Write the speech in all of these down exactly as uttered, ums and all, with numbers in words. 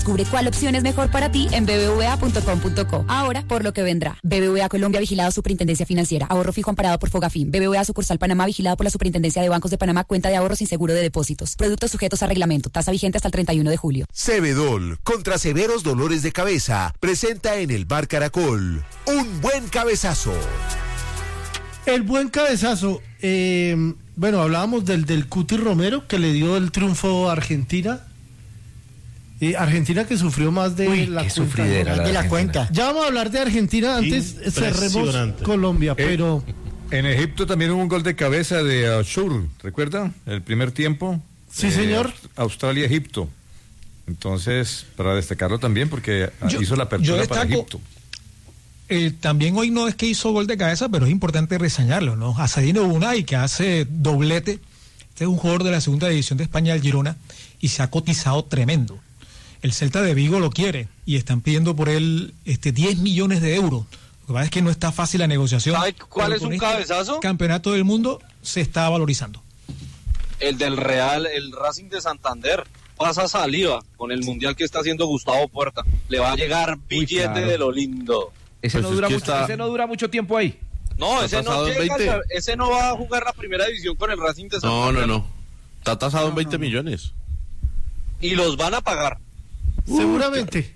Descubre cuál opción es mejor para ti en b b v a punto com punto co. Ahora, por lo que vendrá. B B V A Colombia, vigilado Superintendencia Financiera. Ahorro fijo amparado por Fogafín. B B V A Sucursal Panamá, vigilado por la Superintendencia de Bancos de Panamá. Cuenta de ahorro sin seguro de depósitos. Productos sujetos a reglamento. Tasa vigente hasta el treinta y uno de julio. Cebedol, contra severos dolores de cabeza, presenta en el Bar Caracol un buen cabezazo. El buen cabezazo. Eh, bueno, hablábamos del, del Cuti Romero, que le dio el triunfo a Argentina. Eh, Argentina que sufrió más de Uy, la qué cuenta. sufridera la de la Argentina. cuenta. Ya vamos a hablar de Argentina, antes cerremos Colombia, Eh, pero... En Egipto también hubo un gol de cabeza de Ashur, ¿recuerda? El primer tiempo. Sí, eh, señor. Australia-Egipto. Entonces, para destacarlo también, porque Yo- hizo la apertura yo destaco- para Egipto. Eh, también hoy no es que hizo gol de cabeza, pero es importante reseñarlo, ¿no? Asadino Unai, que hace doblete. Este es un jugador de la segunda división de España, el Girona, y se ha cotizado tremendo. El Celta de Vigo lo quiere y están pidiendo por él este diez millones de euros. Lo que pasa es que no está fácil la negociación. ¿Sabe cuál pero es con un este cabezazo? Campeonato del mundo se está valorizando. El del Real, el Racing de Santander. Pasa saliva con el mundial que está haciendo Gustavo Puerta. Le va a llegar billete claro. de lo lindo. Ese, Pues no es dura que mucho, está- ese no dura mucho tiempo ahí. No, ¿Está ese no, tasado en llega, veinte? ese no va a jugar la primera división con el Racing de No, Santander. no, no. Está tasado en veinte millones. Y los van a pagar. Seguramente.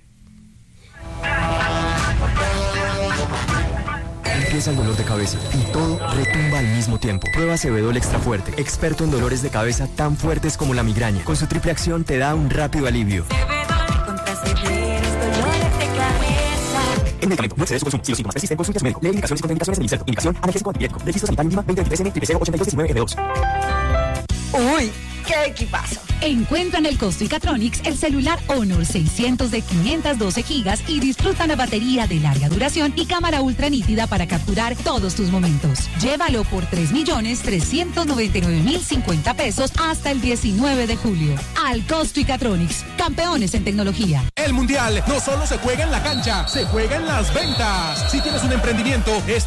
Empieza el dolor de cabeza y todo retumba al mismo tiempo. Prueba Cebedol Extra Fuerte, experto en dolores de cabeza tan fuertes como la migraña. Con su triple acción te da un rápido alivio. Contra severos dolores de cabeza. El medicamento no excede su consumo. Si los síntomas persisten, consulte a su médico. Lee indicaciones y contraindicaciones en el inserto. Indicación, analgésico antipirético. Registro sanitario mínima veinte veintitrés eme, triple cero, ochenta y dos diecinueve R dos. ¡Uy! ¡Qué equipazo! Encuentra en el Costo Icatronics el celular Honor seiscientos de quinientos doce gigas y disfruta una batería de larga duración y cámara ultra nítida para capturar todos tus momentos. Llévalo por tres millones trescientos noventa y nueve mil cincuenta pesos hasta el diecinueve de julio. Al Costo Icatronics, campeones en tecnología. El Mundial no solo se juega en la cancha, se juega en las ventas. Si tienes un emprendimiento, este